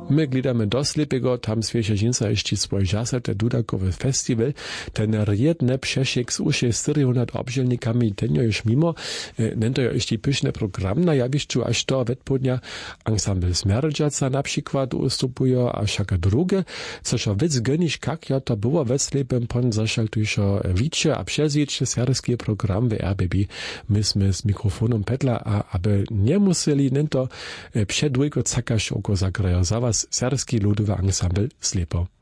My gledamy do Slepego, tam svieže žinca ešte svoj žasate dudakowy festival, ten riedne přešek z uše 400 obželnikami, ten jo już mimo, nento jo ešte pyšne program na jawišću, až to vedpodnia ensemble Smerdžaca na przykład ustupuje, a všaka druge, což vec geniš, kak jo to było ve Slepem, pon zašal tušo víče a přezíče serbski program v RBB. My sme s mikrofonom Petla, a aby nemuseli nento předvojko cakaš oko zagrajo za vás serbski ludowy ensemble Slepo.